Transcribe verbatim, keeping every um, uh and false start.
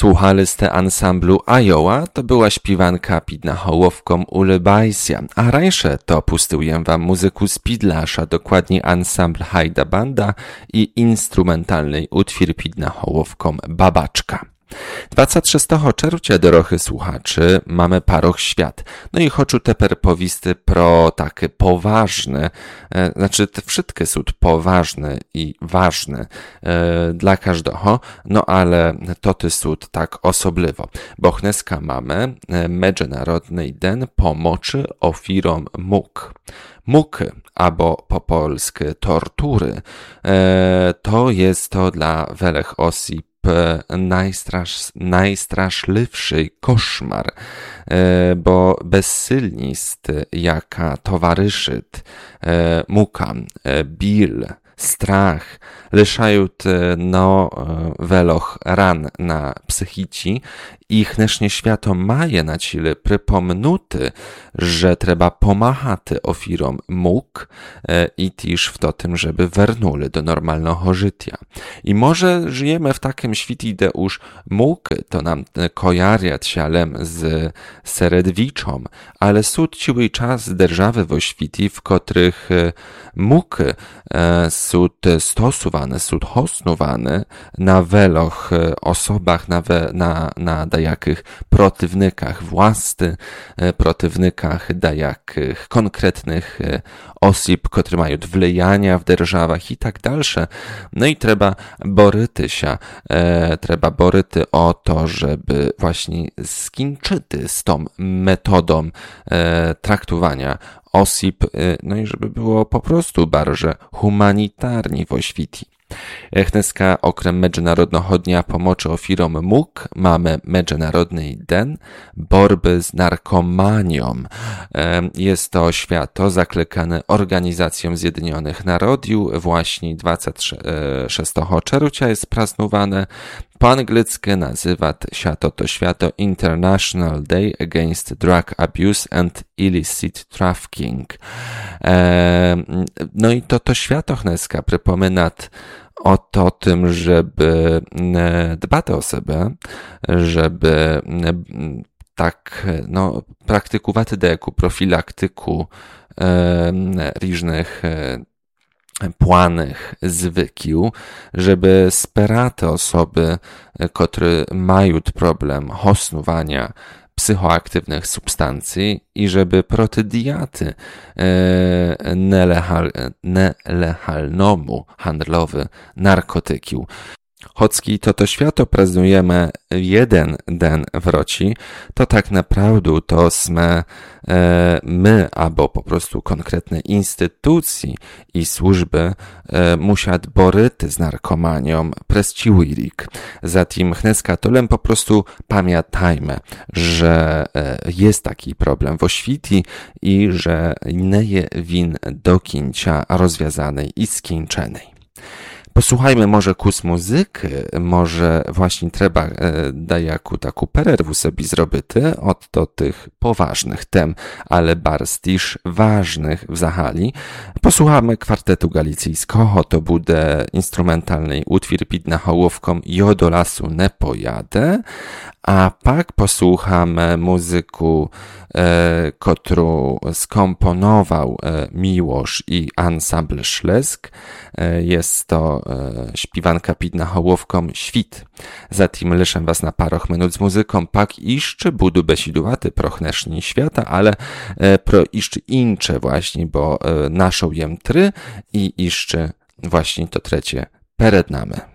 Słuchaliście ansamblu Iowa, to była śpiewanka pід nahołówką Ulybajsja, a rańsze to pustyłem wam muzyku z Pidlasza, dokładnie ansambl Hajda Banda i instrumentalnej utwór pід nahołówką Babaczka. dwacet szóstego czerwca, drodzy słuchaczy, mamy paroch świat. No i chociaż teper powisty pro takie poważne, e, znaczy te wszystkie są poważne i ważne e, dla każdego, no ale to ty są tak osobliwo. Bo dneska mamy e, Międzynarodny Den Pomocy Ofirom Móg. Muki, albo po polsku tortury, e, to jest to dla wielech osób najstrasz, najstraszliwszy koszmar, e, bo bezsylnist, jaka towarzyszyt e, mukam, e, bil, strach, liszają no weloch ran na psychici i chnecznie świato maje na cile przypomnuty, że trzeba pomachać ofirom mógł e, i też w to tym, żeby wernuli do normalnego życia. I może żyjemy w takim świecie, gdzie już mógł to nam kojarać się z seredwiczą, ale są ciły czas держawy w świecie, w których mógł e, są stosowane, są hosnowane na weloch osobach, na, we, na, na dajakich przeciwnikach własny, przeciwnikach dajakich konkretnych osób, które mają wlejania w державach i tak dalsze. No i trzeba boryty się, e, trzeba boryty o to, żeby właśnie skończyć z tą metodą e, traktowania osób, no i żeby było po prostu bardziej humanitarnie w oświti. Dneska okrem Międzynarodnego Dnia Pomocy Ofirom Móg mamy Międzynarodny Den Borby z Narkomanią. Jest to święto zaklekane Organizacją Zjednoczonych Narodów. Właśnie dwudziestego szóstego czerwca jest praznowane. Po angielsku nazywa się to to święto International Day Against Drug Abuse and Illicit Trafficking. No i to to święto dneska przypomina o to tym, żeby dbać o siebie, żeby tak, no, praktykować deku, profilaktyku e, różnych e, płanych zwykił, żeby wspierać osoby, które mają problem hosnowania psychoaktywnych substancji i żeby protydiaty e, nelehal, nelehalnemu handlowy narkotykił. Chocki to to święto praznujemy jeden den w roci, to tak naprawdę to sme e, my, albo po prostu konkretne instytucje i służby e, musiat boryty z narkomanią przez ciwirik. Zatem dneska tolem po prostu pamiętajmy, że e, jest taki problem w oświti i że nie jest win do końca rozwiązanej i skończonej. Posłuchajmy może kus muzyki, może właśnie trzeba e, dajaku taką pererwu sobie zrobity od to tych poważnych tem, ale barstiż ważnych w zahali. Posłuchamy kwartetu galicyjskiego, to bude instrumentalnej utwór pід nahołówką Jo do lasu nie pojadę, a pak posłuchamy muzyku, e, którą skomponował e, Miłosz i ansambl Szlesk. E, jest to e, śpiewanka pід nahołówką Świt. Zatem liszę was na paroch minut z muzyką, pak jeszcze budu besidowaty prochneszni świata, ale e, pro jeszcze incze właśnie, bo e, naszą jem try i jeszcze właśnie to trzecie pered nami.